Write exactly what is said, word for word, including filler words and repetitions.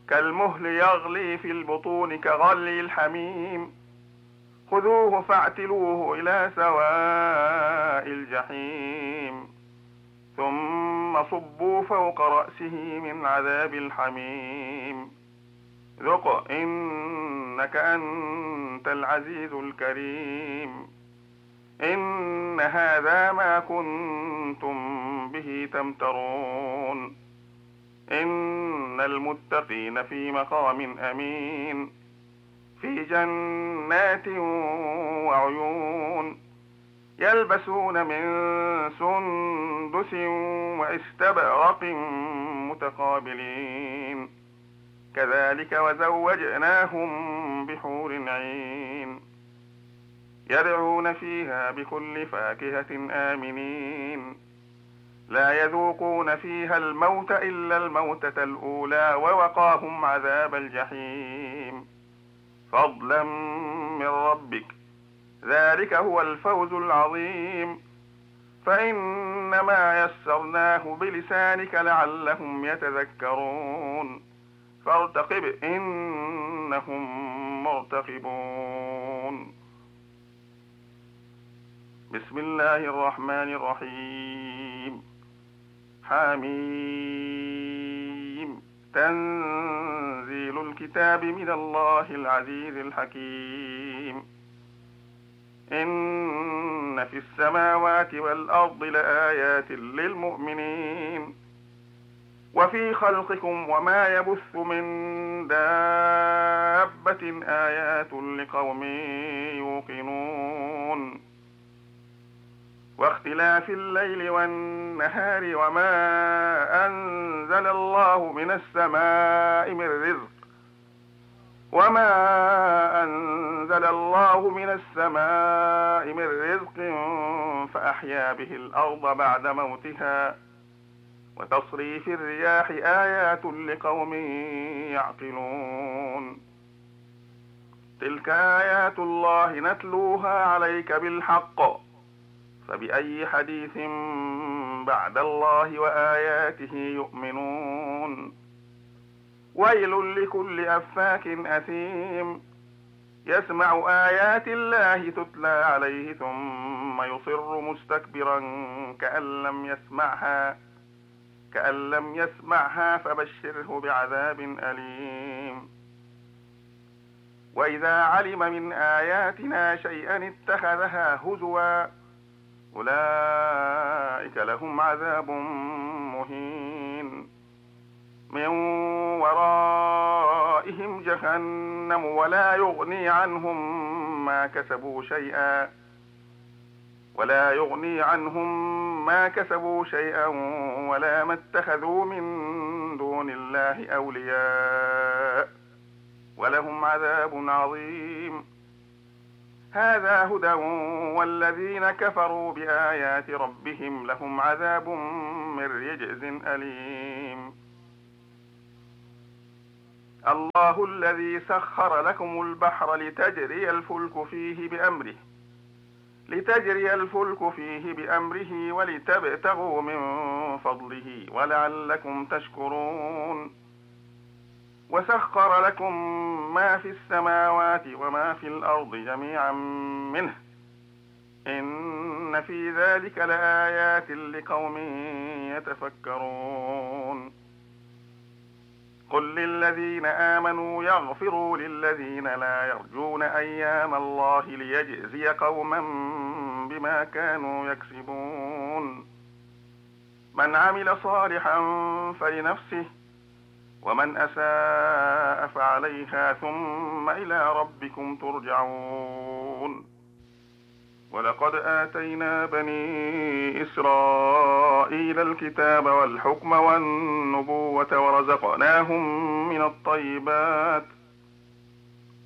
كالمهل يغلي في البطون كغلي الحميم خذوه فاعتلوه إلى سواء الجحيم ثم صبوا فوق رأسه من عذاب الحميم ذق إنك أنت العزيز الكريم إن هذا ما كنتم به تمترون إن المتقين في مقام أمين في جنات وعيون يلبسون من سندس واستبرق متقابلين كذلك وزوجناهم بحور عين يدعون فيها بكل فاكهة آمنين لا يذوقون فيها الموت إلا الموتة الأولى ووقاهم عذاب الجحيم فضلا من ربك ذلك هو الفوز العظيم فإنما يسرناه بلسانك لعلهم يتذكرون فارتقب إنهم مرتقبون بسم الله الرحمن الرحيم حميم تنزيل الكتاب من الله العزيز الحكيم إن في السماوات والأرض لآيات للمؤمنين وفي خلقكم وما يبث من دابة آيات لقوم يوقنون واختلاف الليل والنهار وما أنزل الله من السماء من رزق وما أنزل الله من السماء من رزق فأحيا به الأرض بعد موتها وتصريف الرياح آيات لقوم يعقلون تلك آيات الله نتلوها عليك بالحق فبأي حديث بعد الله وآياته يؤمنون ويل لكل أفاك أثيم يسمع آيات الله تتلى عليه ثم يصر مستكبرا كأن لم يسمعها كأن لم يسمعها فبشره بعذاب أليم وإذا علم من آياتنا شيئا اتخذها هزوا أولئك لهم عذاب مهين من ورائهم جهنم ولا يغني عنهم ما كسبوا شيئا ولا يغني عنهم ما كسبوا شيئا ولا ما اتخذوا من دون الله أولياء ولهم عذاب عظيم هذا هدى والذين كفروا بآيات ربهم لهم عذاب من رجز أليم الله الذي سخر لكم البحر لتجري الفلك فيه بأمره لتجري الفلك فيه بأمره ولتبتغوا من فضله ولعلكم تشكرون وسخر لكم ما في السماوات وما في الأرض جميعا منه إن في ذلك لآيات لقوم يتفكرون قل للذين آمنوا يغفروا للذين لا يرجون أيام الله ليجزي قوما بما كانوا يكسبون من عمل صالحا فلنفسه ومن أساء فعليها ثم إلى ربكم ترجعون ولقد آتينا بني إسرائيل الكتاب والحكم والنبوة ورزقناهم من الطيبات